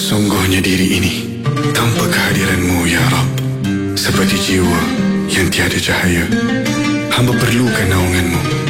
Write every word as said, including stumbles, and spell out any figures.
Sungguhnya diri ini tanpa kehadiran-Mu ya Rabb, seperti jiwa yang tiada cahaya. Hamba perlukan naungan-Mu.